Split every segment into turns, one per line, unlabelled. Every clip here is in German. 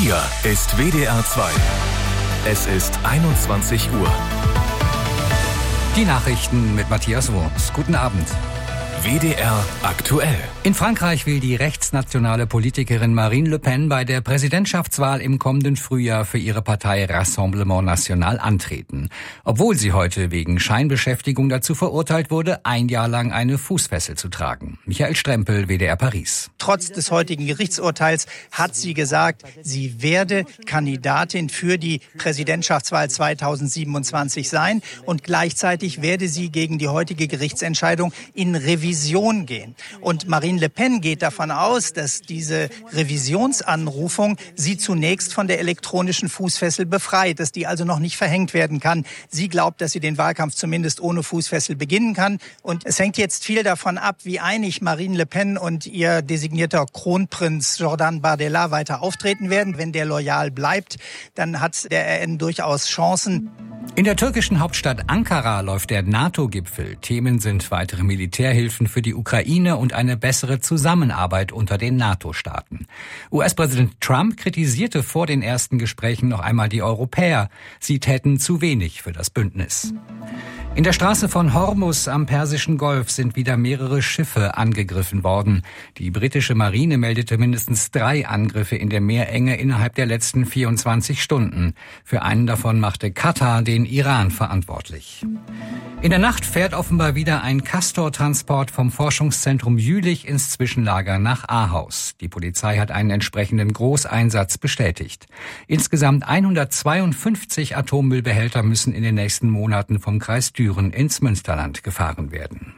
Hier ist WDR 2. Es ist 21 Uhr.
Die Nachrichten mit Matthias Wurms. Guten Abend.
WDR aktuell.
In Frankreich will die rechtsnationale Politikerin Marine Le Pen bei der Präsidentschaftswahl im kommenden Frühjahr für ihre Partei Rassemblement National antreten. Obwohl sie heute wegen Scheinbeschäftigung dazu verurteilt wurde, ein Jahr lang eine Fußfessel zu tragen. Michael Strempel, WDR Paris.
Trotz des heutigen Gerichtsurteils hat sie gesagt, sie werde Kandidatin für die Präsidentschaftswahl 2027 sein und gleichzeitig werde sie gegen die heutige Gerichtsentscheidung in Revision gehen. Und Marine Le Pen geht davon aus, dass diese Revisionsanrufung sie zunächst von der elektronischen Fußfessel befreit, dass die also noch nicht verhängt werden kann. Sie glaubt, dass sie den Wahlkampf zumindest ohne Fußfessel beginnen kann. Und es hängt jetzt viel davon ab, wie einig Marine Le Pen und ihr designierter Kronprinz Jordan Bardella weiter auftreten werden. Wenn der loyal bleibt, dann hat der RN durchaus Chancen.
In der türkischen Hauptstadt Ankara läuft der NATO-Gipfel. Themen sind weitere Militärhilfen für die Ukraine und eine bessere Zusammenarbeit unter den NATO-Staaten. US-Präsident Trump kritisierte vor den ersten Gesprächen noch einmal die Europäer. Sie täten zu wenig für das Bündnis. In der Straße von Hormuz am Persischen Golf sind wieder mehrere Schiffe angegriffen worden. Die britische Marine meldete mindestens 3 Angriffe in der Meerenge innerhalb der letzten 24 Stunden. Für einen davon machte Katar den Iran verantwortlich. In der Nacht fährt offenbar wieder ein Castor-Transport vom Forschungszentrum Jülich ins Zwischenlager nach Ahaus. Die Polizei hat einen entsprechenden Großeinsatz bestätigt. Insgesamt 152 Atommüllbehälter müssen in den nächsten Monaten vom Kreis Düren ins Münsterland gefahren werden.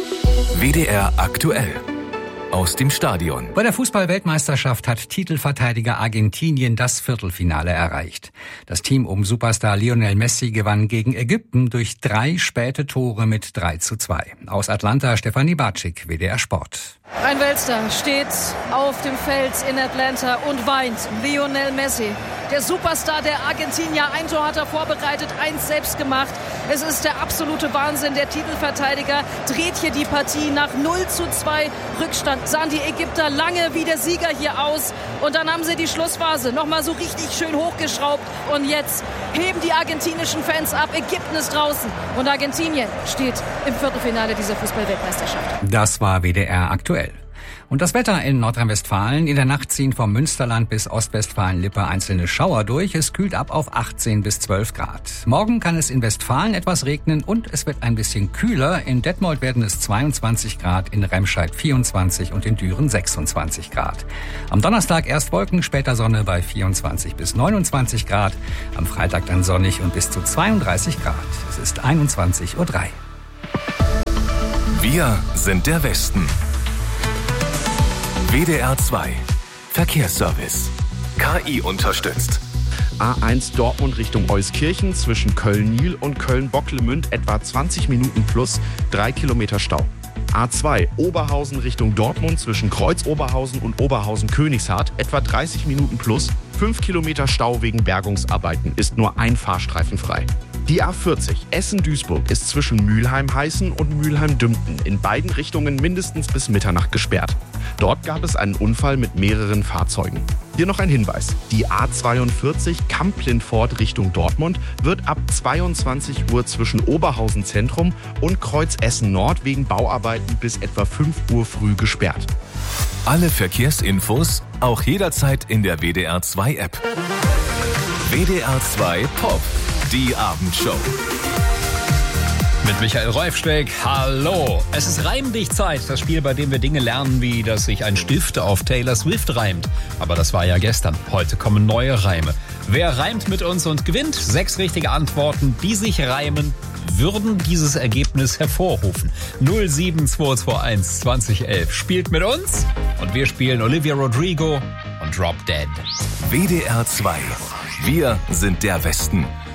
WDR aktuell. Aus dem Stadion.
Bei der Fußball-Weltmeisterschaft hat Titelverteidiger Argentinien das Viertelfinale erreicht. Das Team um Superstar Lionel Messi gewann gegen Ägypten durch 3 späte Tore mit 3:2. Aus Atlanta Stefanie Batschik, WDR Sport.
Ein Weltstar steht auf dem Feld in Atlanta und weint. Lionel Messi, der Superstar der Argentinier. Ein Tor hat er vorbereitet, 1 selbst gemacht. Es ist der absolute Wahnsinn. Der Titelverteidiger dreht hier die Partie. Nach 0:2 Rückstand sahen die Ägypter lange wie der Sieger hier aus. Und dann haben sie die Schlussphase nochmal so richtig schön hochgeschraubt. Und jetzt heben die argentinischen Fans ab. Ägypten ist draußen. Und Argentinien steht im Viertelfinale dieser Fußball-Weltmeisterschaft.
Das war WDR aktuell. Und das Wetter in Nordrhein-Westfalen. In der Nacht ziehen vom Münsterland bis Ostwestfalen-Lippe einzelne Schauer durch. Es kühlt ab auf 18 bis 12 Grad. Morgen kann es in Westfalen etwas regnen und es wird ein bisschen kühler. In Detmold werden es 22 Grad, in Remscheid 24 und in Düren 26 Grad. Am Donnerstag erst Wolken, später Sonne bei 24 bis 29 Grad. Am Freitag dann sonnig und bis zu 32 Grad. Es ist 21:03 Uhr.
Wir sind der Westen. WDR 2. Verkehrsservice. KI unterstützt.
A1 Dortmund Richtung Euskirchen zwischen Köln-Nil und Köln-Bocklemünd etwa 20 Minuten plus 3 Kilometer Stau. A2 Oberhausen Richtung Dortmund zwischen Kreuz-Oberhausen und Oberhausen-Königshardt etwa 30 Minuten plus 5 Kilometer Stau wegen Bergungsarbeiten, ist nur ein Fahrstreifen frei. Die A40 Essen-Duisburg ist zwischen Mülheim-Heißen und Mülheim-Dümpten in beiden Richtungen mindestens bis Mitternacht gesperrt. Dort gab es einen Unfall mit mehreren Fahrzeugen. Hier noch ein Hinweis. Die A42 Kamp-Lindfort Richtung Dortmund wird ab 22 Uhr zwischen Oberhausen Zentrum und Kreuz Essen Nord wegen Bauarbeiten bis etwa 5 Uhr früh gesperrt.
Alle Verkehrsinfos auch jederzeit in der WDR 2 App. WDR 2 Pop. Die Abendshow.
Mit Michael Reufschweg, hallo. Es ist Reimdichtzeit, das Spiel, bei dem wir Dinge lernen, wie dass sich ein Stift auf Taylor Swift reimt. Aber das war ja gestern. Heute kommen neue Reime. Wer reimt mit uns und gewinnt? 6 richtige Antworten, die sich reimen, würden dieses Ergebnis hervorrufen. 07221 2011 spielt mit uns und wir spielen Olivia Rodrigo und Drop Dead.
WDR 2. Wir sind der Westen.